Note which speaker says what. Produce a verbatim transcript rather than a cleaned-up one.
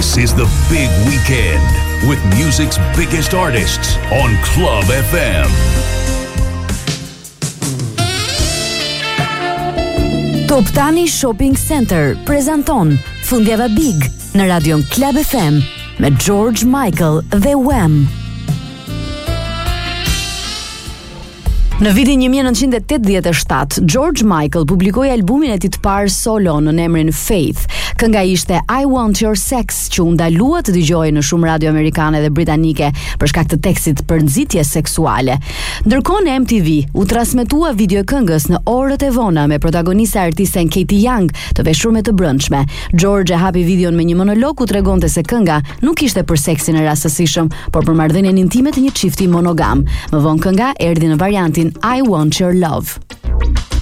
Speaker 1: This is the big weekend with music's biggest artists on Club F M.
Speaker 2: Top Tani Shopping Center prezanton Fundjava Big në radion Club F M me George Michael dhe Wham. Në vitin një mijë e nëntëqind e tetëdhjetë e shtatë, George Michael publikoi albumin e tij të parë solo në emrin Faith. Kënga ishte I Want Your Sex, që u ndalua të dëgjohej në shumë radio amerikane dhe britanike për shkak të tekstit për nxitje seksuale. Ndërkohë në M T V u transmetua video këngës në orët e vona me protagoniste artisten Katie Young, të veshur me të brendshme. George e hapi videon me një monolog ku tregonte se kënga nuk ishte për seksin e rastësishëm, por për marrëdhënien intime të një çifti monogam. Më vonë kënga erdhi në variantin I Want Your Love.